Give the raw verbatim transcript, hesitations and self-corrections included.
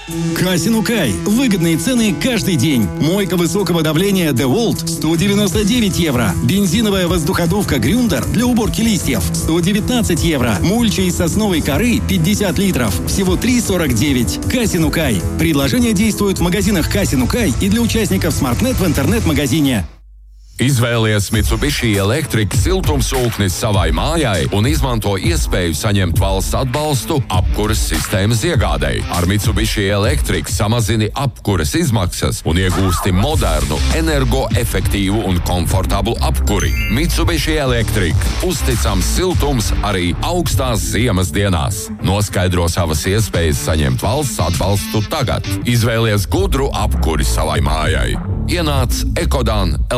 Касинукай. Выгодные цены каждый день. Мойка высокого давления DeWalt сто девяносто девять евро. Бензиновая воздуходувка Грюндер для уборки листьев сто девятнадцать евро. Мульча из сосновой коры пятьдесят литров. Всего три сорок девять. Касинукай. Предложение действует в магазинах Касинукай и для участников SmartNet в интернет-магазине. Izvēlies Mitsubishi Electric siltumsūknis savai mājai un izmanto iespēju saņemt valsts atbalstu apkuras sistēmas iegādēji. Ar Mitsubishi Electric samazini apkuras izmaksas un iegūsti modernu, energoefektīvu un komfortablu apkuri. Mitsubishi Electric – uzticams siltums arī augstās ziemas dienās. Noskaidro savas iespējas saņemt valsts atbalstu tagad. Izvēlies gudru apkuri savai mājai. Ienāc Ekodan